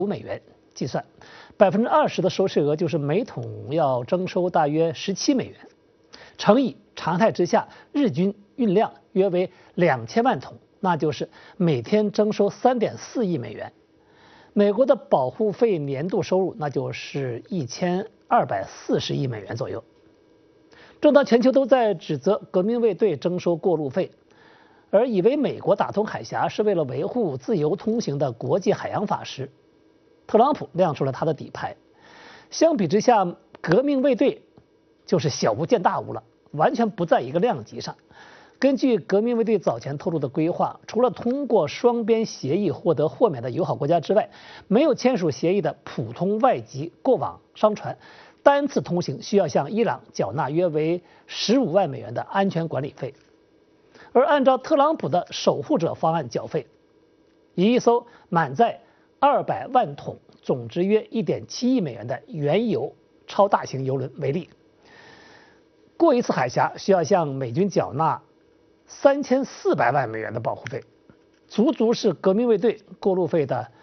$5计算，20%的收税额就是每桶要征收大约$17，乘以常态之下日均运量约为2000万桶，那就是每天征收$3.4亿。美国的保护费年度收入那就是1240亿美元左右。正当全球都在指责革命卫队征收过路费，而以为美国打通海峡是为了维护自由通行的国际海洋法时，特朗普亮出了他的底牌。相比之下，革命卫队就是小巫见大巫了，完全不在一个量级上。根据革命卫队早前透露的规划，除了通过双边协议获得豁免的友好国家之外，没有签署协议的普通外籍过往商船单次通行需要向伊朗缴纳约为$15万的安全管理费。而按照特朗普的守护者方案缴费，以一艘满载200万桶、总值约$1.7亿的原油超大型油轮为例，过一次海峡需要向美军缴纳$3400万的保护费，足足是革命卫队过路费的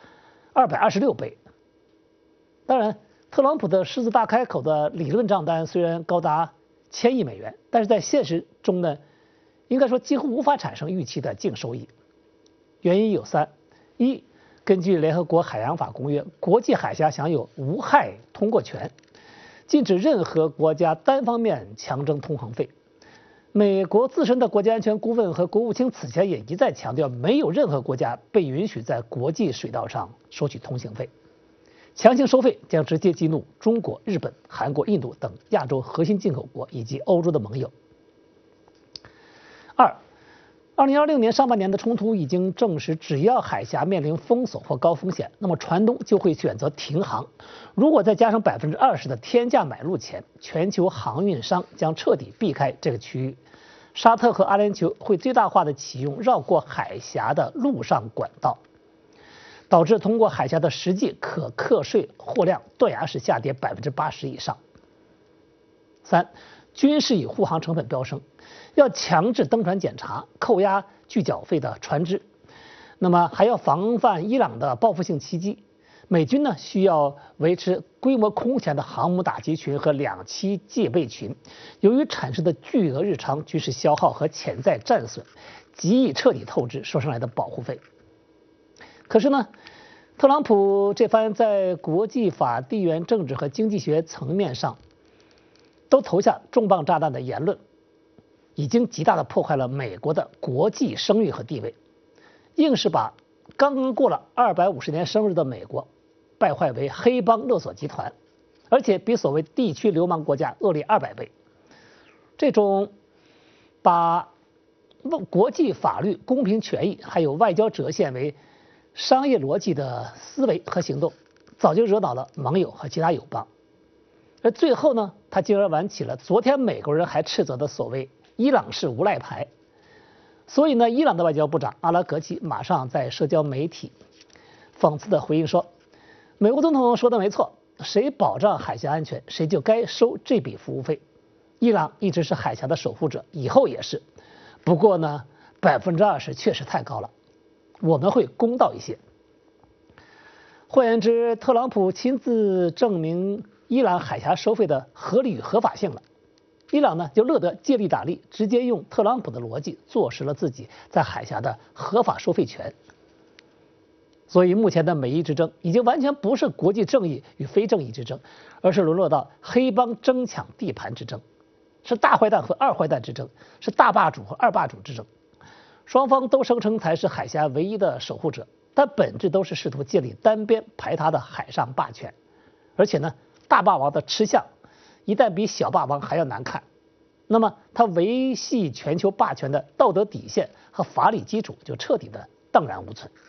226倍。当然，特朗普的狮子大开口的理论账单虽然高达1000亿美元，但是在现实中呢，应该说几乎无法产生预期的净收益。原因有3：一，根据联合国海洋法公约，国际海峡享有无害通过权，禁止任何国家单方面强征通航费。美国自身的国家安全顾问和国务卿此前也一再强调，没有任何国家被允许在国际水道上收取通行费。强行收费将直接激怒中国、日本、韩国、印度等亚洲核心进口国以及欧洲的盟友。2、2026年上半年的冲突已经证实，只要海峡面临封锁或高风险，那么船东就会选择停航。如果再加上20%的天价买入钱，全球航运商将彻底避开这个区域。沙特和阿联酋会最大化的启用绕过海峡的陆上管道，导致通过海峡的实际可课税货量断崖式下跌80%以上。3、军事与护航成本飙升，要强制登船检查、扣押拒缴费的船只，那么还要防范伊朗的报复性袭击。美军呢需要维持规模空前的航母打击群和2栖戒备群，由于产生的巨额日常军事消耗和潜在战损，极易彻底透支收上来的保护费。可是呢，特朗普这番在国际法、地缘政治和经济学层面上都投下重磅炸弹的言论，已经极大的破坏了美国的国际声誉和地位，硬是把刚刚过了250年生日的美国败坏为黑帮勒索集团，而且比所谓地区流氓国家恶劣200倍。这种把国际法律、公平权益还有外交折现为商业逻辑的思维和行动，早就惹恼了盟友和其他友邦。而最后呢，他进而玩起了昨天美国人还斥责的所谓伊朗式无赖牌。所以呢，伊朗的外交部长阿拉格齐马上在社交媒体讽刺的回应说，美国总统说的没错，谁保障海峡安全，谁就该收这笔服务费。伊朗一直是海峡的守护者，以后也是。不过呢，20%确实太高了，我们会公道一些。换言之，特朗普亲自证明伊朗海峡收费的合理与合法性了。伊朗呢就乐得借力打力，直接用特朗普的逻辑坐实了自己在海峡的合法收费权。所以目前的美伊之争已经完全不是国际正义与非正义之争，而是沦落到黑帮争抢地盘之争，是大坏蛋和二坏蛋之争，是大霸主和二霸主之争。双方都声称才是海峡唯一的守护者，但本质都是试图建立单边排他的海上霸权。而且呢，大霸王的吃相一旦比小霸王还要难看，那么他维系全球霸权的道德底线和法理基础就彻底的荡然无存。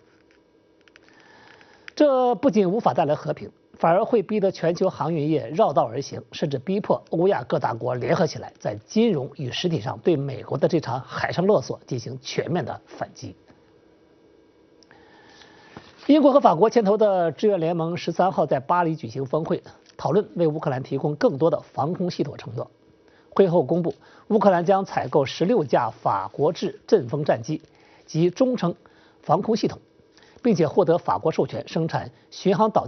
这不仅无法带来和平，反而会逼得全球航运业绕道而行，甚至逼迫欧亚各大国联合起来，在金融与实体上对美国的这场海上勒索进行全面的反击。英国和法国牵头的志愿联盟13号在巴黎举行峰会，讨论为乌克兰提供更多的防空系统承诺。会后公布，乌克兰将采购16架法国制阵风战机及中程防空系统， 并且获得法国授权生产巡航导